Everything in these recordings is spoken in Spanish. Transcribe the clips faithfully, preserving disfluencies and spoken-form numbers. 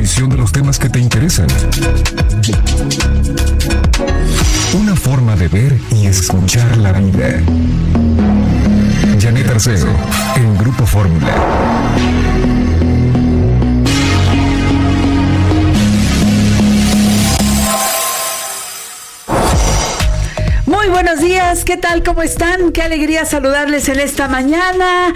visión de los temas que te interesan. Una forma de ver y escuchar la vida. Janet Arceo, en Grupo Fórmula. Muy buenos días, ¿qué tal? ¿Cómo están? Qué alegría saludarles en esta mañana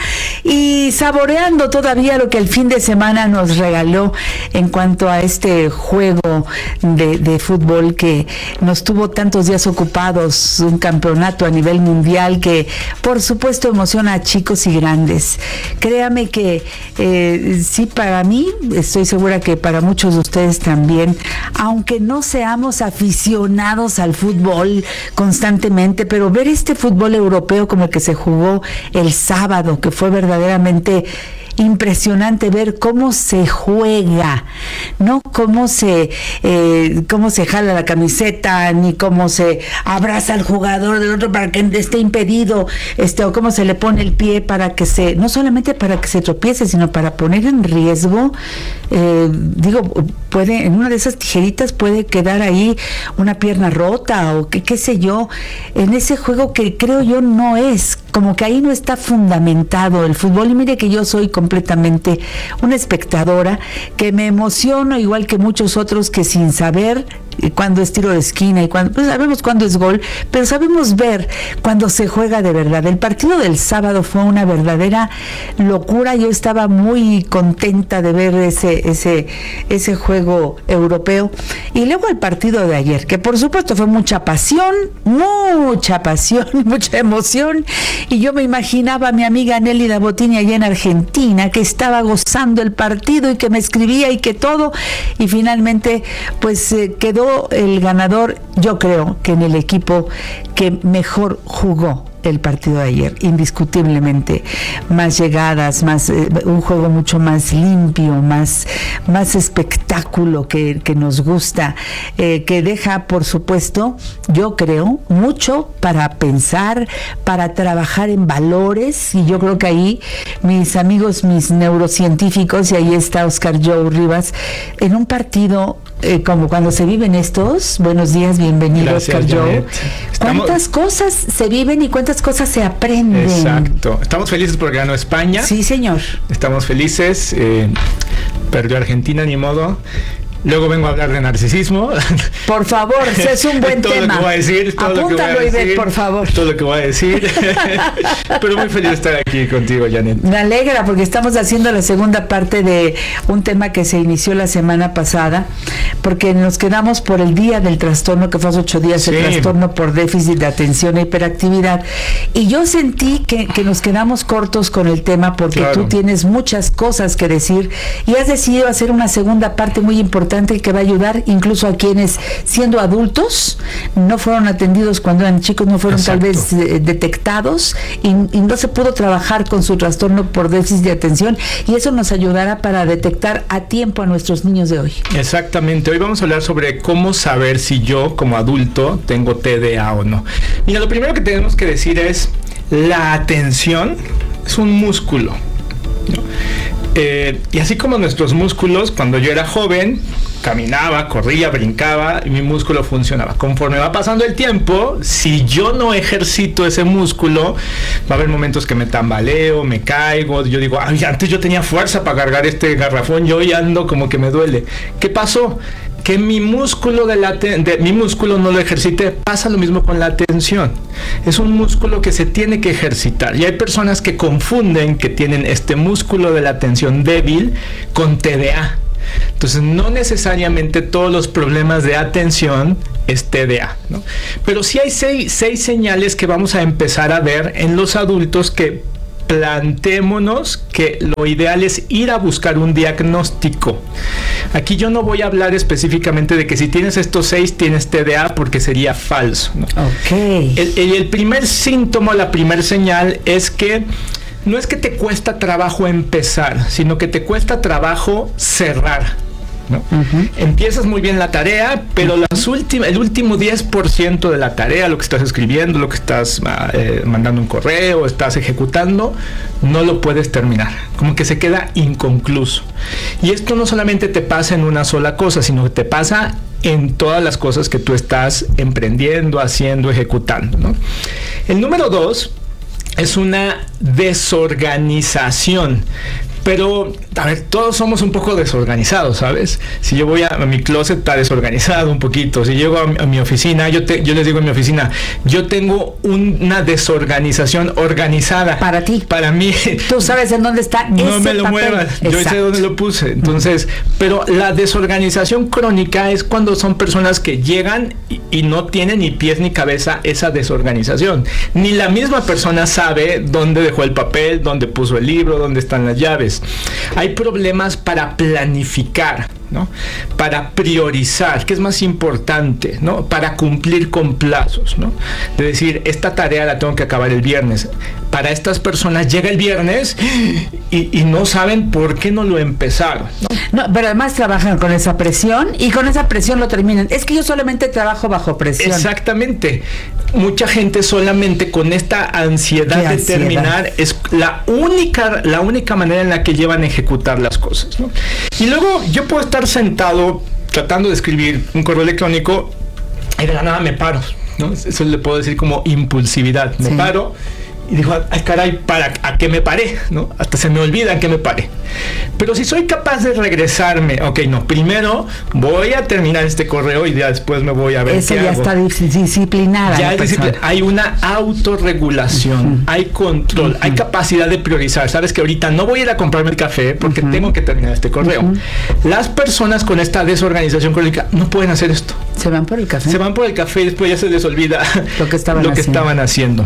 y saboreando todavía lo que el fin de semana nos regaló en cuanto a este juego de, de fútbol que nos tuvo tantos días ocupados, un campeonato a nivel mundial que por supuesto emociona a chicos y grandes. Créame que eh, sí, para mí, estoy segura que para muchos de ustedes también, aunque no seamos aficionados al fútbol constantemente, pero ver este fútbol europeo como el que se jugó el sábado, que fue verdaderamente impresionante ver cómo se juega, no cómo se eh, cómo se jala la camiseta, ni cómo se abraza al jugador del otro para que esté impedido, este o cómo se le pone el pie para que se, no solamente para que se tropiece, sino para poner en riesgo, eh, digo, puede, en una de esas tijeritas puede quedar ahí una pierna rota o qué, qué sé yo, en ese juego que creo yo no es, como que ahí no está fundamentado el fútbol. Y mire que yo soy completamente una espectadora, que me emociono igual que muchos otros que sin saber cuándo es tiro de esquina y cuándo, pues sabemos cuándo es gol, pero sabemos ver cuando se juega de verdad. El partido del sábado fue una verdadera locura. Yo estaba muy contenta de ver ese ese ese juego europeo. Y luego el partido de ayer, que por supuesto fue mucha pasión, mucha pasión, mucha emoción. Y yo me imaginaba a mi amiga Nelly Botini allá en Argentina, que estaba gozando el partido y que me escribía y que todo, y finalmente pues eh, quedó el ganador, yo creo que en el equipo que mejor jugó el partido de ayer, indiscutiblemente. Más llegadas, más eh, un juego mucho más limpio, más, más espectáculo que, que nos gusta, eh, que deja, por supuesto, yo creo, mucho para pensar, para trabajar en valores, y yo creo que ahí mis amigos, mis neurocientíficos, y ahí está Oscar Joe Rivas, en un partido Eh, como cuando se viven estos, buenos días, bienvenido. Gracias, Oscar Joe. Estamos... ¿Cuántas cosas se viven y cuántas cosas se aprenden? Exacto. Estamos felices porque ganó España. Sí, señor. Estamos felices. Eh, perdió Argentina, ni modo. Luego vengo a hablar de narcisismo. Por favor, ese es un buen todo tema. Lo que voy a decir, todo Apúntalo, lo que voy a decir, Ivette, por favor. Todo lo que voy a decir. Pero muy feliz de estar aquí contigo, Janet. Me alegra porque estamos haciendo la segunda parte de un tema que se inició la semana pasada, porque nos quedamos por el día del trastorno, que fue hace ocho días, sí. El trastorno por déficit de atención e hiperactividad. Y yo sentí que, que nos quedamos cortos con el tema porque claro. Tú tienes muchas cosas que decir y has decidido hacer una segunda parte muy importante que va a ayudar incluso a quienes siendo adultos no fueron atendidos cuando eran chicos, no fueron Exacto. tal vez eh, detectados y, y no se pudo trabajar con su trastorno por déficit de atención, y eso nos ayudará para detectar a tiempo a nuestros niños de hoy. Exactamente, hoy vamos a hablar sobre cómo saber si yo como adulto tengo T D A o no. Mira, lo primero que tenemos que decir es la atención es un músculo, ¿no? Eh, y así como nuestros músculos, cuando yo era joven, caminaba, corría, brincaba y mi músculo funcionaba. Conforme va pasando el tiempo, si yo no ejercito ese músculo, va a haber momentos que me tambaleo, me caigo, yo digo, ay, antes yo tenía fuerza para cargar este garrafón, yo hoy ando como que me duele. ¿Qué pasó? Que mi músculo de la de, mi músculo no lo ejercité. Pasa lo mismo con la atención. Es un músculo que se tiene que ejercitar. Y hay personas que confunden que tienen este músculo de la atención débil con T D A. Entonces, no necesariamente todos los problemas de atención es T D A, ¿no? Pero sí hay seis, seis señales que vamos a empezar a ver en los adultos que plantémonos que lo ideal es ir a buscar un diagnóstico. Aquí yo no voy a hablar específicamente de que si tienes estos seis tienes T D A, porque sería falso, ¿no? Okay. El, el, el primer síntoma, la primer señal es que no es que te cuesta trabajo empezar, sino que te cuesta trabajo cerrar. ¿no? Uh-huh. Empiezas muy bien la tarea, pero uh-huh. las últimas, el último diez por ciento de la tarea, lo que estás escribiendo, lo que estás eh, mandando un correo, estás ejecutando, no lo puedes terminar. Como que se queda inconcluso. Y esto no solamente te pasa en una sola cosa, sino que te pasa en todas las cosas que tú estás emprendiendo, haciendo, ejecutando, ¿no? El número dos es una desorganización. Pero, a ver, todos somos un poco desorganizados, ¿sabes? Si yo voy a, a mi closet, está desorganizado un poquito. Si llego a mi, a mi oficina, yo, te, yo les digo a mi oficina, yo tengo un, una desorganización organizada. Para ti. Para mí. Tú sabes en dónde está no ese me lo papel. muevas. Exacto. Yo sé dónde lo puse. Entonces, uh-huh. pero la desorganización crónica es cuando son personas que llegan y, y no tienen ni pies ni cabeza esa desorganización. Ni la misma persona sabe dónde dejó el papel, dónde puso el libro, dónde están las llaves. Hay problemas para planificar, ¿no? Para priorizar, que es más importante, ¿no? Para cumplir con plazos, ¿no? De decir, esta tarea la tengo que acabar el viernes. Para estas personas llega el viernes y, y no saben por qué no lo empezaron, ¿no? No, pero además trabajan con esa presión y con esa presión lo terminan. Es que yo solamente trabajo bajo presión. Exactamente. Mucha gente solamente con esta ansiedad ¿Qué de ansiedad? terminar es la única, la única manera en la que llevan a ejecutar las cosas, ¿no? Y luego yo puedo estar sentado tratando de escribir un correo electrónico y de la nada me paro, ¿no? Eso le puedo decir como impulsividad. Me sí. paro y digo, ay caray, ¿para a qué me paré? ¿No? Hasta se me olvida a qué me paré. Pero si soy capaz de regresarme, ok, no, primero voy a terminar este correo y ya después me voy a ver Eso qué ya hago. está disciplinada. Ya es disciplina. Hay una autorregulación, uh-huh. hay control, uh-huh. hay capacidad de priorizar. Sabes que ahorita no voy a ir a comprarme el café porque uh-huh. tengo que terminar este correo. Uh-huh. Las personas con esta desorganización crónica no pueden hacer esto. Se van por el café. Se van por el café y después ya se les olvida lo que estaban, lo que haciendo. estaban haciendo.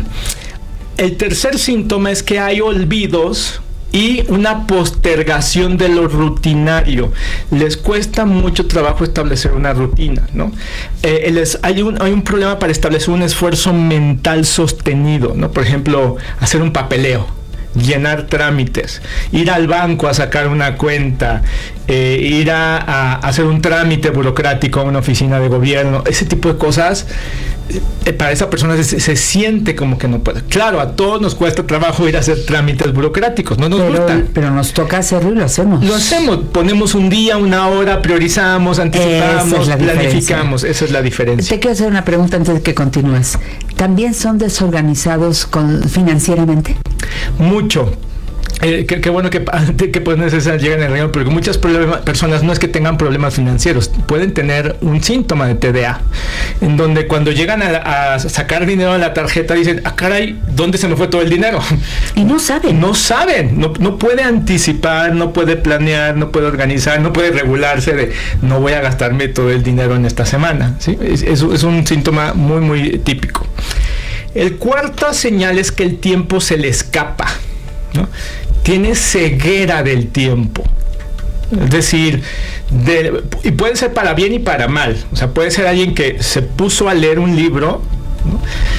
El tercer síntoma es que hay olvidos y una postergación de lo rutinario. Les cuesta mucho trabajo establecer una rutina, ¿no? Eh, les, hay, un, hay un problema para establecer un esfuerzo mental sostenido, ¿no? Por ejemplo, hacer un papeleo, llenar trámites, ir al banco a sacar una cuenta, eh, ir a, a hacer un trámite burocrático a una oficina de gobierno, ese tipo de cosas. Eh, para esa persona se, se siente como que no puede. Claro, a todos nos cuesta trabajo ir a hacer trámites burocráticos, no nos pero, gusta. Pero nos toca hacerlo y lo hacemos. Lo hacemos, ponemos un día, una hora, priorizamos, anticipamos, esa es planificamos. Esa es la diferencia. Te quiero hacer una pregunta antes de que continúes. ¿También son desorganizados con, financieramente? Mucho. Eh, qué, qué bueno que, que pues necesariamente llegan en el reino, porque muchas problema, personas no es que tengan problemas financieros, pueden tener un síntoma de T D A, en donde cuando llegan a, a sacar dinero de la tarjeta dicen, ah caray, ¿dónde se me fue todo el dinero? Y no saben. No saben, no, no puede anticipar, no puede planear, no puede organizar, no puede regularse de, no voy a gastarme todo el dinero en esta semana, ¿sí? Es, es, es un síntoma muy, muy típico. El cuarta señal es que el tiempo se le escapa, ¿no? Tiene ceguera del tiempo. Es decir, de, y puede ser para bien y para mal. O sea, puede ser alguien que se puso a leer un libro, ¿no?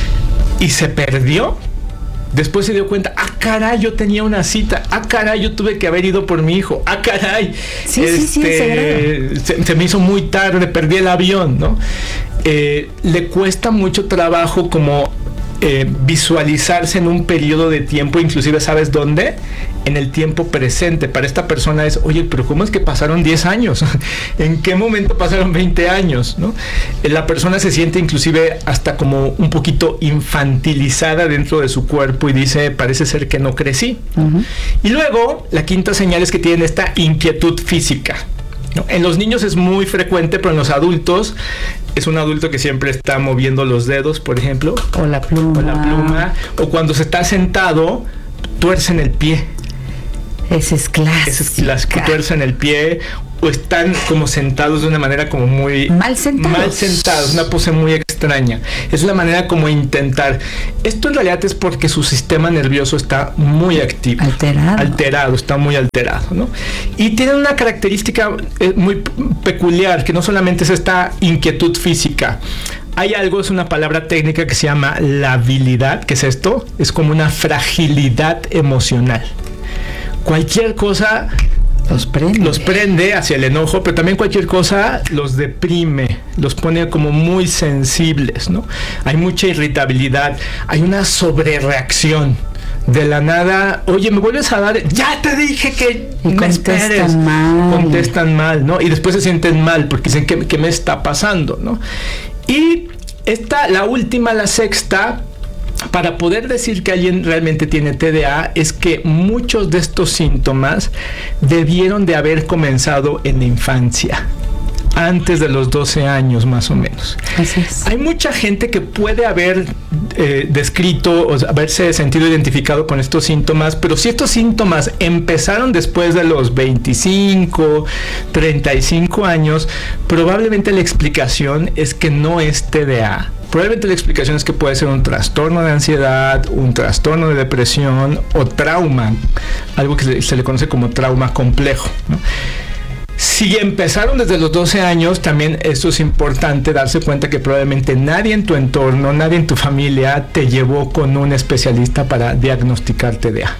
Y se perdió. Después se dio cuenta, ah, caray, yo tenía una cita. Ah, caray, yo tuve que haber ido por mi hijo. Ah, caray, sí, este, sí, sí, se, se me hizo muy tarde, perdí el avión, ¿no? Eh, le cuesta mucho trabajo como eh, visualizarse en un periodo de tiempo, inclusive, ¿sabes dónde? En el tiempo presente. Para esta persona es, oye, pero ¿cómo es que pasaron diez años? ¿En qué momento pasaron veinte años? ¿No? La persona se siente inclusive hasta como un poquito infantilizada dentro de su cuerpo y dice, parece ser que no crecí. Uh-huh. Y luego, la quinta señal es que tienen esta inquietud física, ¿no? En los niños es muy frecuente, pero en los adultos es un adulto que siempre está moviendo los dedos, por ejemplo. O la pluma. O la pluma. O cuando se está sentado, tuercen el pie. Ese es clásico. Ese es clásico, tuercen el pie. O están como sentados de una manera como muy... Mal sentados. Mal sentados, una pose muy extraña. Es una manera como intentar... Esto en realidad es porque su sistema nervioso está muy activo. Alterado. Alterado, está muy alterado, ¿no? Y tienen una característica eh, muy peculiar, que no solamente es esta inquietud física. Hay algo, es una palabra técnica que se llama labilidad. ¿Qué es esto? Es como una fragilidad emocional. Cualquier cosa... Los prende. Los prende hacia el enojo, pero también cualquier cosa los deprime, los pone como muy sensibles, ¿no? Hay mucha irritabilidad, hay una sobrereacción. De la nada, oye, me vuelves a dar, ya te dije que y me contestan esperes. mal. Contestan mal, ¿no? Y después se sienten mal porque dicen, ¿qué, qué me está pasando, no? Y esta, la última, la sexta, para poder decir que alguien realmente tiene T D A, es que muchos de estos síntomas debieron de haber comenzado en la infancia. Antes de los doce años más o menos. Así es. Hay mucha gente que puede haber eh, descrito o haberse sentido identificado con estos síntomas, pero si estos síntomas empezaron después de los veinticinco, treinta y cinco años, probablemente la explicación es que no es T D A. Probablemente la explicación es que puede ser un trastorno de ansiedad, un trastorno de depresión o trauma, algo que se, se le conoce como trauma complejo, ¿no? Si empezaron desde los doce años, también esto es importante darse cuenta que probablemente nadie en tu entorno, nadie en tu familia te llevó con un especialista para diagnosticar T D A.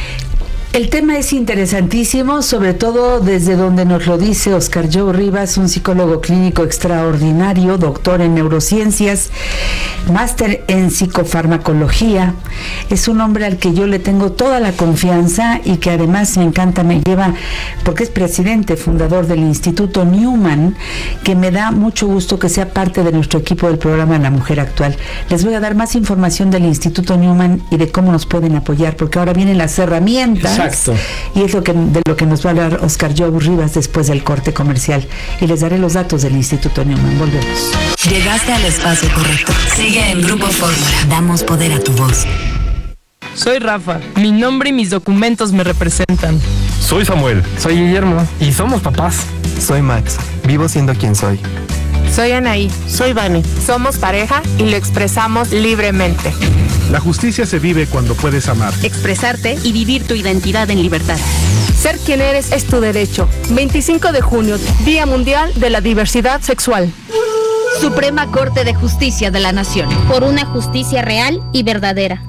El tema es interesantísimo, sobre todo desde donde nos lo dice Oscar Joe Rivas, un psicólogo clínico extraordinario, doctor en neurociencias, máster en psicofarmacología. Es un hombre al que yo le tengo toda la confianza y que además me encanta, me lleva, porque es presidente, fundador del Instituto Newman, que me da mucho gusto que sea parte de nuestro equipo del programa La Mujer Actual. Les voy a dar más información del Instituto Newman y de cómo nos pueden apoyar, porque ahora vienen las herramientas. Exacto. Y es lo que, de lo que nos va a hablar Oscar Joe Rivas después del corte comercial. Y les daré los datos del Instituto Newman. Volvemos. Llegaste al espacio correcto. Sigue en Grupo Fórmula. Damos poder a tu voz. Soy Rafa. Mi nombre y mis documentos me representan. Soy Samuel. Soy Guillermo. Y somos papás. Soy Max. Vivo siendo quien soy. Soy Anaí. Soy Vani. Somos pareja y lo expresamos libremente. La justicia se vive cuando puedes amar, expresarte y vivir tu identidad en libertad. Ser quien eres es tu derecho. veinticinco de junio, Día Mundial de la Diversidad Sexual. Suprema Corte de Justicia de la Nación. Por una justicia real y verdadera.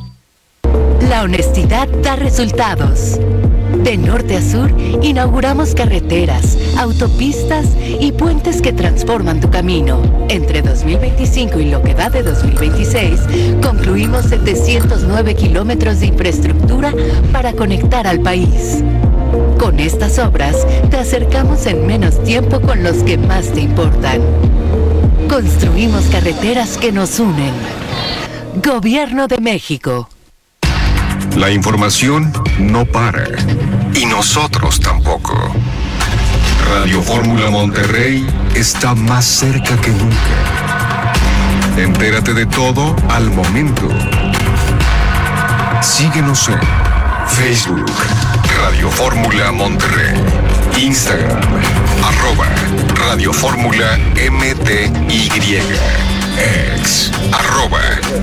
La honestidad da resultados. De norte a sur, inauguramos carreteras, autopistas y puentes que transforman tu camino. Entre dos mil veinticinco y lo que va de dos mil veintiséis, concluimos setecientos nueve kilómetros de infraestructura para conectar al país. Con estas obras, te acercamos en menos tiempo con los que más te importan. Construimos carreteras que nos unen. Gobierno de México. La información no para. Y nosotros tampoco. Radio Fórmula Monterrey está más cerca que nunca. Entérate de todo al momento. Síguenos en Facebook, Radio Fórmula Monterrey. Instagram, arroba Radio Fórmula M T Y. Ex, arroba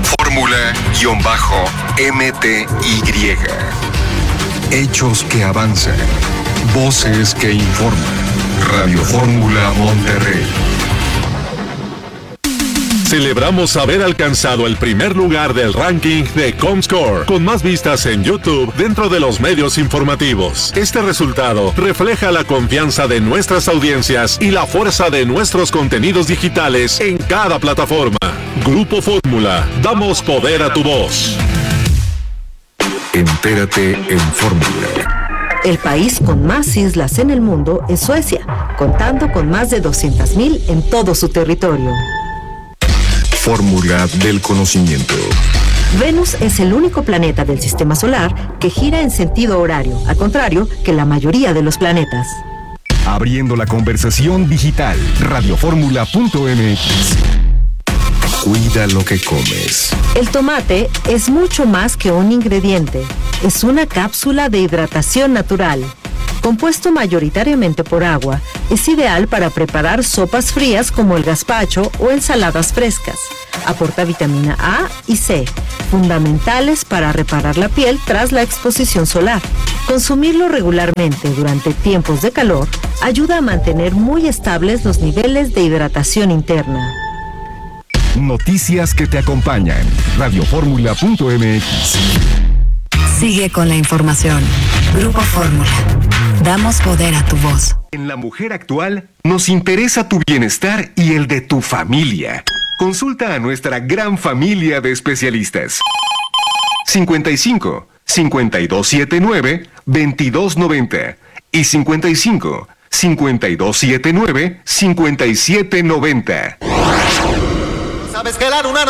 Fórmula-M T Y. Hechos que avanzan, voces que informan. Radio Fórmula Monterrey. Celebramos haber alcanzado el primer lugar del ranking de Comscore, con más vistas en YouTube dentro de los medios informativos. Este resultado refleja la confianza de nuestras audiencias y la fuerza de nuestros contenidos digitales en cada plataforma. Grupo Fórmula, damos poder a tu voz. Entérate en Fórmula. El país con más islas en el mundo es Suecia, contando con más de doscientas mil en todo su territorio. Fórmula del conocimiento. Venus es el único planeta del sistema solar que gira en sentido horario, al contrario que la mayoría de los planetas. Abriendo la conversación digital. Radioformula punto m x. Cuida lo que comes. El tomate es mucho más que un ingrediente. Es una cápsula de hidratación natural. Compuesto mayoritariamente por agua, es ideal para preparar sopas frías como el gazpacho o ensaladas frescas. Aporta vitamina A y C, fundamentales para reparar la piel tras la exposición solar. Consumirlo regularmente durante tiempos de calor ayuda a mantener muy estables los niveles de hidratación interna. Noticias que te acompañan. Radioformula punto m x. Sigue con la información. Grupo Fórmula. Damos poder a tu voz. En La Mujer Actual nos interesa tu bienestar y el de tu familia. Consulta a nuestra gran familia de especialistas. cincuenta y cinco, cincuenta y dos setenta y nueve, veintidós noventa y cincuenta y cinco, cincuenta y dos setenta y nueve, cincuenta y siete noventa. ¿Sabes que la luna no